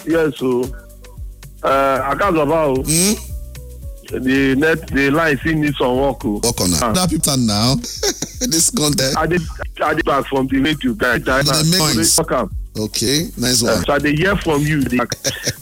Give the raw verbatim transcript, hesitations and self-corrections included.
Yes, so uh, I can't about Mm? the net, the line still needs some work. oh. Work on Ah. that. People now. This content. I did, I did back from the radio guy. They make noise. Work am. Okay, nice Uh, one. so I dey hear from you. The,